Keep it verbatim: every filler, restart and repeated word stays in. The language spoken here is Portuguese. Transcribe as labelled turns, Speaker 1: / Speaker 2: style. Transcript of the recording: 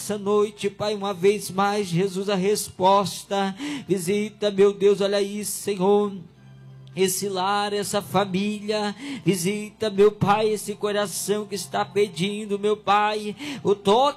Speaker 1: nessa noite, Pai, uma vez mais, Jesus, a resposta. Visita, meu Deus, olha isso, Senhor, esse lar, essa família. Visita, meu Pai, esse coração que está pedindo, meu Pai, o toque